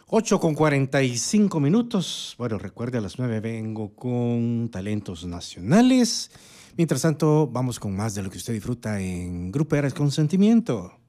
8:45. Bueno, recuerde, a las 9 vengo con talentos nacionales. Mientras tanto, vamos con más de lo que usted disfruta en Gruperas con Sentimiento.